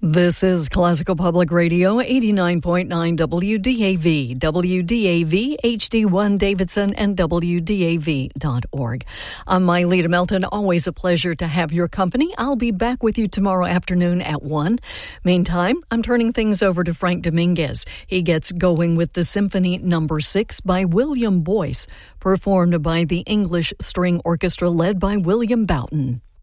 This is Classical Public Radio, 89.9 WDAV, WDAV, HD1 Davidson, and WDAV.org. I'm Myleta Melton. Always a pleasure to have your company. I'll be back with you tomorrow afternoon at 1. Meantime, I'm turning things over to Frank Dominguez. He gets going with the Symphony No. 6 by William Boyce, performed by the English String Orchestra led by William Boughton.